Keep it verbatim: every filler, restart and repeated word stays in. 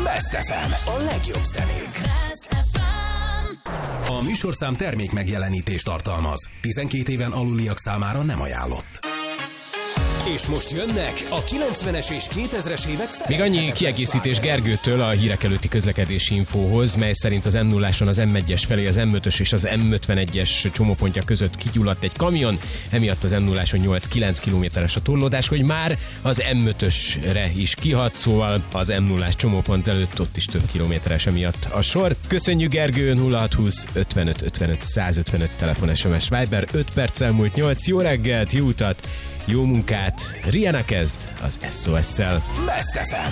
Best ef em, a legjobb zenék. A műsorszám termék megjelenítést tartalmaz. tizenkét éven aluliak számára nem ajánlott. És most jönnek a kilencvenes és kétezres évek fel. Még annyi kiegészítés Gergőtől a hírek előtti közlekedési infóhoz, mely szerint az em nulláson az em egyes felé az em ötös és az em ötvenegyes csomópontja között kigyulladt egy kamion, emiatt az em nulláson nyolc-kilenc kilométeres a torlódás, hogy már az em ötösre is kihat, szóval az em nullás csomópont előtt ott is több kilométeres emiatt a sor. Köszönjük Gergő, nulla hat húsz ötvenöt ötvenöt százötvenöt telefon, es em es, Viber, öt perccel múlt nyolc, jó reggelt, jó utat, jó munkát, Rihanna kezd az es o es-szel. Best ef em.